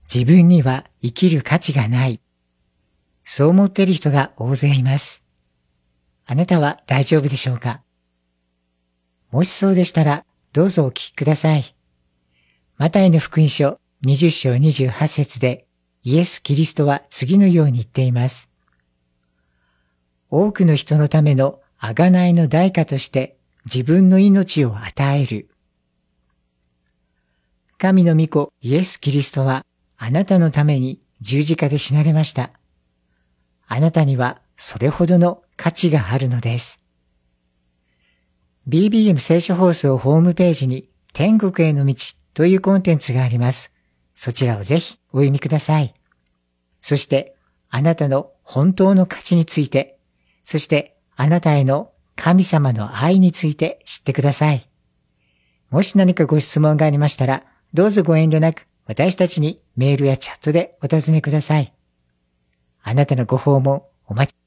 自分には生きる価値がない。そう思っている人が大勢います。あなたは大丈夫でしょうか？もしそうでしたら、どうぞお聞きください。マタイの福音書20章28節で、イエス・キリストは次のように言っています。多くの人のための贖いの代価として自分の命を与える。神の御子イエス・キリストはあなたのために十字架で死なれました。あなたにはそれほどの価値があるのです。BBM 聖書放送ホームページに天国への道というコンテンツがあります。そちらをぜひお読みください。そしてあなたの本当の価値について、そしてあなたへの神様の愛について知ってください。もし何かご質問がありましたら、どうぞご遠慮なく私たちにメールやチャットでお尋ねください。あなたのご訪問お待ち